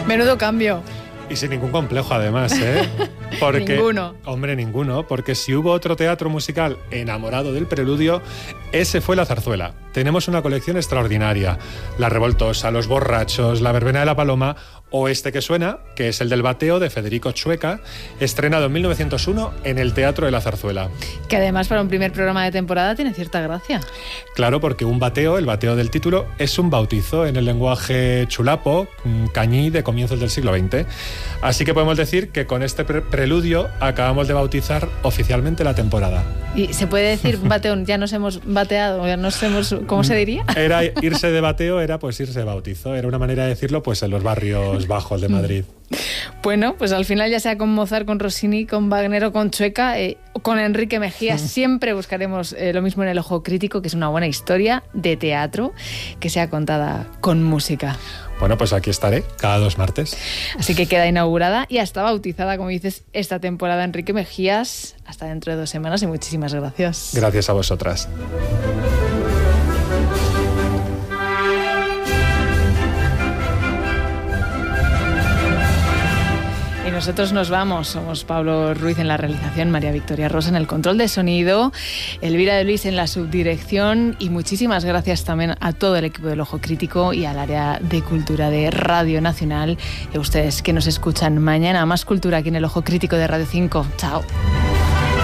Menudo cambio. Y sin ningún complejo, además, ¿eh? Porque, ninguno. Hombre, ninguno. Porque si hubo otro teatro musical enamorado del preludio, ese fue La Zarzuela. Tenemos una colección extraordinaria. La Revoltosa, Los Borrachos, La Verbena de la Paloma o este que suena, que es el del Bateo, de Federico Chueca, estrenado en 1901 en el Teatro de la Zarzuela. Que además para un primer programa de temporada tiene cierta gracia. Claro, porque un bateo, el bateo del título, es un bautizo en el lenguaje chulapo, cañí de comienzos del siglo XX. Así que podemos decir que con este preludio acabamos de bautizar oficialmente la temporada. ¿Y se puede decir bateo, ya nos hemos bateado, ya nos hemos, ¿cómo se diría? Era irse de bateo, era pues irse de bautizo, era una manera de decirlo pues en los barrios bajos de Madrid. Bueno, pues al final ya sea con Mozart, con Rossini, con Wagner o con Chueca, con Enrique Mejías, siempre buscaremos lo mismo en El Ojo Crítico, que es una buena historia de teatro que sea contada con música. Bueno, pues aquí estaré cada 2 martes. Así que queda inaugurada y hasta bautizada, como dices, esta temporada. Enrique Mejías, hasta dentro de 2 semanas y muchísimas gracias. Gracias a vosotras. Y nosotros nos vamos. Somos Pablo Ruiz en la realización, María Victoria Rosa en el control de sonido, Elvira de Luis en la subdirección y muchísimas gracias también a todo el equipo del Ojo Crítico y al área de cultura de Radio Nacional y a ustedes que nos escuchan mañana. Más cultura aquí en el Ojo Crítico de Radio 5. Chao.